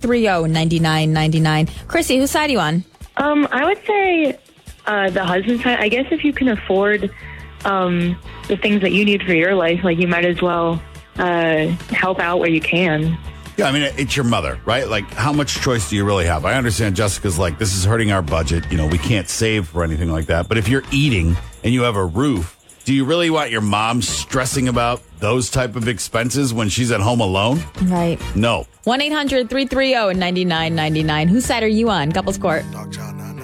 800-330-9999. Chrissy, whose side are you on? I would say the husband side. I guess if you can afford the things that you need for your life, like you might as well help out where you can. Yeah, I mean, it's your mother, right? Like, how much choice do you really have? I understand Jessica's like, this is hurting our budget. You know, we can't save for anything like that. But if you're eating and you have a roof, do you really want your mom stressing about those type of expenses when she's at home alone? Right. No. 1-800-330-9999. Whose side are you on? Couples Court. Dog John.